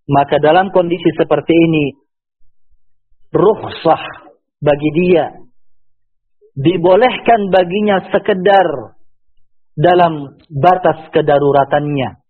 Maka dalam kondisi seperti ini, rukhsah bagi dia, dibolehkan baginya sekedar dalam batas kedaruratannya.